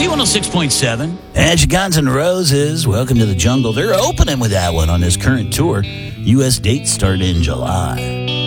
Z106.7. Edge Guns N' Roses, Welcome to the Jungle. They're opening with that one on this current tour. U.S. dates start in July.